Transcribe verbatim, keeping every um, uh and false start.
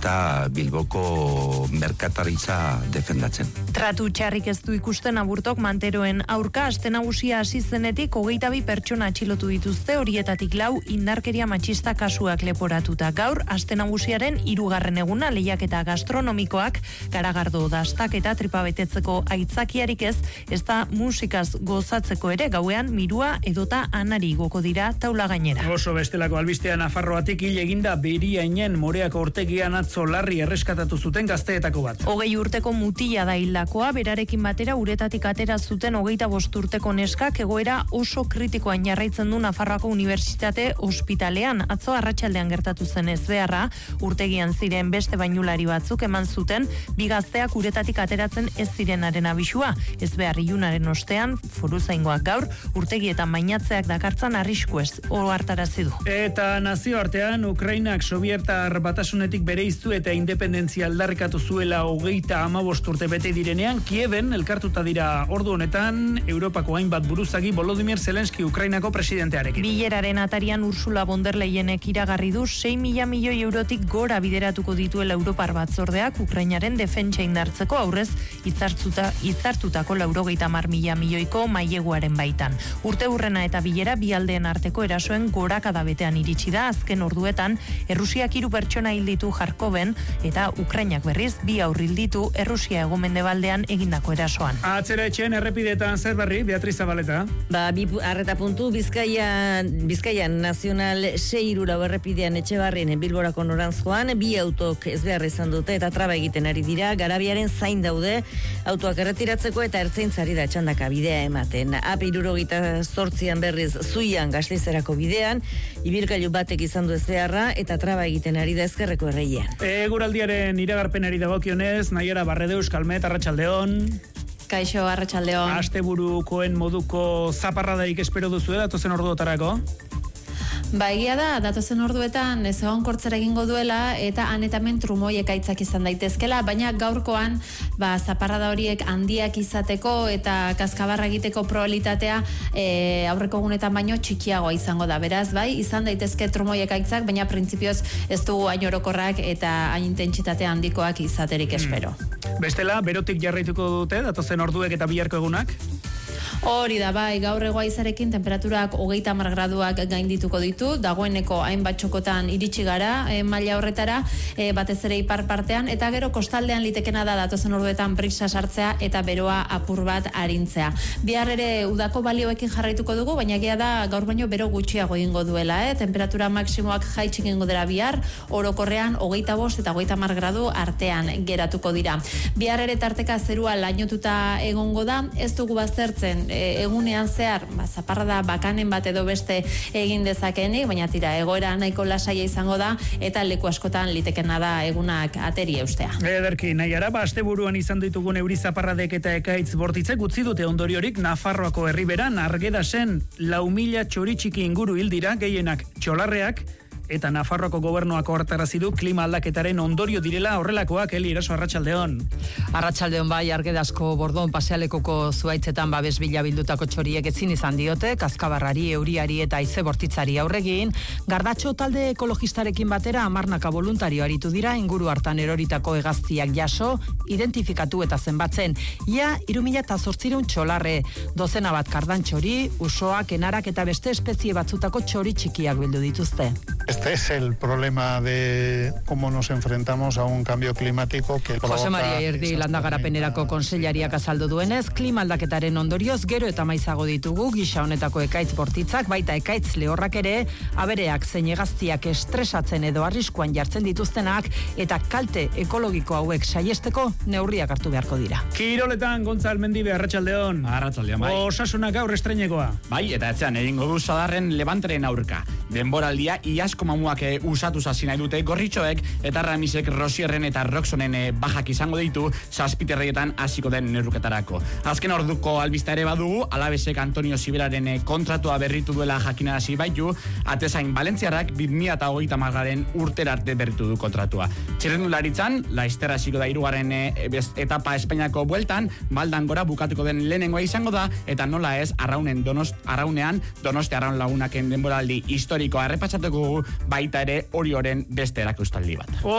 eta Bilboko merkataritza defendatzen. Tratu txarrik ez du ikusten Aburtok Manteroen aurka. Aste nagusia hasi zenetik hogeita bi pertsona atxilotu dituzte, horietatik lau indarkeria matxista kasuak leporatuta. Gaur aste nagusiaren hirugarren eguna, lehiaketa gastronomikoak, garagardo dastak eta tripa betetzeko aitzakiarik ez, ez da musikaz gozatzeko ere, gauean mirua edota anari goko dira taula gainera. Oso bestelako albistea Nafarroatik hil eginda Beriainen Moreako ortegian atzo larri erreskatatu zuten gazteetako bat. Hogei urteko mutila da hildakoa, berarekin batera uretatik atera zuten hogeita bost urteko neskak egoera oso kritikoan jarraitzen du Nafarroako Unibertsitate Ospitalean. Atzo arratsaldean gertatu zen ezbeharra, urtegian ziren beste bainulari batzuk eman zuten, bi gazteak uretatik ateratzen ez zirenaren abisua. Ezbehar ilunaren ostean, foruzaingoak gaur, urtegietan bainatzeak dakartzan arrisku ez ohartarazi du. Eta nazioartean, Ukrainak Sobietar Batasunetik bereiztu eta independentzia aldarrikatu zuela hogeita hamabost urte bete direnean, Kieven elkartuta dira ordu honetan Europako hainbat buruzagi Volodymyr Zelenski Ukrainako presidentearekin. Bileraren atarian Ursula von der Leyenek iragarri du sei mila milioi eurotik gora bideratuko dituela Europar Batzordeak Ukrainaren defentsa indartzeko, aurrez hitzartuta hitzartutako laurogeita hamar mila milioiko maileguaren baitan. Urte hurrena eta bilera bi aldeen arteko erasoen gorakada betean iritsi da. Azken orduetan Errusiak hiru pertsona hil ditu Jarkoben eta Ukrainak berriz bi haur hil ditu Errusia hegomendebaldean egindako erasoan. Atzera etxean errepidetan zer berri, Beatriz Zabaleta? Ba, bi arreta puntu, Bizkaian, Bizkaian Nazional sei irurau errepidean Etxebarrien Bilborako norantzkoan, bi autok ez behar izan dute eta traba egiten ari dira, garabiaren zain daude, autoak erretiratzeko eta ertzaintzari da txandaka bidea ematen. A P hirurogeita zortzian berriz Zuian Gasteizerako bidean, ibilgailu batek izan du ez beharra eta traba egiten ari da ezkerreko erreian. Eguraldiaren iragarpenari dagokionez, Naiara Barredeus, Kalmet, Arratsaldeon. Kaixo, Arratsaldeon. Asteburukoen moduko zaparradarik espero duzu datozen orduotarako? Ba, egia da, datozen orduetan ez egon kortzera egingo duela eta han eta hemen trumoi ekaitzak izan daitezkela, baina gaurkoan ba, zaparrada horiek handiak izateko eta kaskabarra egiteko probabilitatea e, aurreko egunetan baino txikiagoa izango da. Beraz, bai, izan daitezke trumoi ekaitzak, baina printzipioz ez dugu hain orokorrak eta hain intentsitate handikoak izaterik espero. Hmm. Bestela, berotik jarraituko dute datozen orduek eta biharko egunak? Hori da, bai, gaur egoa izarekin temperaturak hogeita hamar graduak gaindituko ditu, dagoeneko hainbat txokotan iritsi gara e, maila horretara, e, batez ere ipar partean, eta gero kostaldean litekena da datozen orduetan brisa sartzea eta beroa apur bat arintzea. Bihar ere udako balioekin jarraituko dugu, baina egia da gaur baino bero gutxiago egingo duela, eh? Temperatura maksimoak jaitsik egingo dira bihar, orokorrean hogeita bost eta hogeita hamar gradu artean geratuko dira. Bihar ere tarteka zerua lainotuta egongo da, ez dugu baztertzen egunean zehar, ba, zaparrada bakanen bat edo beste egin dezakenik, baina tira, egoera nahiko lasaia izango da, eta leku askotan litekena da egunak ateri eustea. Ederki, Naiara, ba, asteburuan izan ditugun euri zaparradek eta ekaitz bortitzek utzi dute ondoriorik Nafarroako herriberan, Argedasen lau mila txoritxiki inguru hildira, gehienak txolarreak, eta Nafarroako gobernuak ohartarazi du klima aldaketaren ondorio direla horrelakoak. Eli Eraso, Arratsaldeon. Arratsaldeon, bai, Argedasko Bordon pasealekoko zuaitzetan babes bila bildutako txoriek ezin izan diote, kaskabarrari, euriari eta haize bortitzari aurregin. Gardatxo talde ekologistarekin batera hamarnaka voluntario aritu dira inguru hartan eroritako hegaztiak jaso, identifikatu eta zenbatzen. Ia hiru mila zortziehun txolarre, dozena bat kardantxori, usoak, enarak eta beste espezie batzutako txori txikiak bildu dituzte. Este es el problema de cómo nos enfrentamos a un cambio climático que Jose Maria Erdi landagarapenerako konseilariak azaldu duenez, klima aldaketaren ondorioz gero eta maizago ditugu gisa honetako ekaitz bortitzak, baita ekaitz lehorrak ere, abereak zein hegaztiak estresatzen edo arriskuan jartzen dituztenak eta kalte ekologiko hauek saiesteko neurriak hartu beharko dira. Kiroletan Gontzal Mendibe, Arratsaldeon. Arratsaldeon, bai. Osasunak gaur estreinekoa. Bai, eta etzean egingo du Sadarren Levanteren aurka. Denboraldia iasko mamuak e, usatu zasi nahi dute gorritxoek eta Ramisek Rosierren eta Roxonen e, bajak izango ditu zazpiterreietan hasiko den neurketarako. Azken orduko albista ere badugu, Alabesek Antonio Siberaren e, kontratua berritu duela jakinarazi baitu, atezain Valentziarrak bi mila hogeita hamargarren urterarte berritu du kontratua. Txirrendularitzan, Laster hasiko da hirugarren e, etapa Espainiako bueltan, maldan gora bukatuko den lehenengoa izango da, eta nola ez, arraunen donost, arraunean, donosti arraun lagunaken denboraldi historikoa errepatsatuko baita ere Orioren beste erakustaldi bat.